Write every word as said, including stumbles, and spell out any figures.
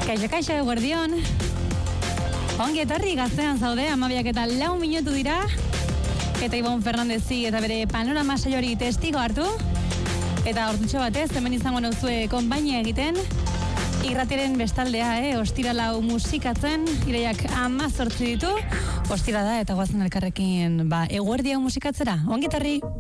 Kaixo, kaixo, eguerdion. Ongi etorri gaztean zaude, amabiak eta lau minutu dira. Eta Ibon Fernandezi eta bere panorama saioari testigo hartu. Eta hortutxo batez, hemen izango nauzue konpainia egiten. Irratiaren bestaldea, eh? Ostira lau musikatzen, iraiak amazortzi ditu. Ostira da eta guazen elkarrekin, ba, eguerdia musikatzera. Ongi etorri.